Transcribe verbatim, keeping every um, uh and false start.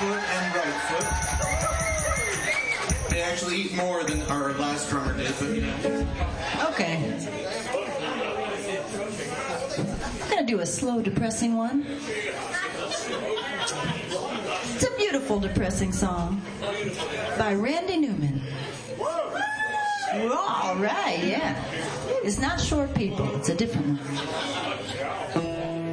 foot and right foot. They actually eat more than our last drummer did, but you know. Okay. I'm going to do a slow, depressing one. It's a beautiful, depressing song by Randy Newman. All right, yeah. It's not Short People. It's a different one.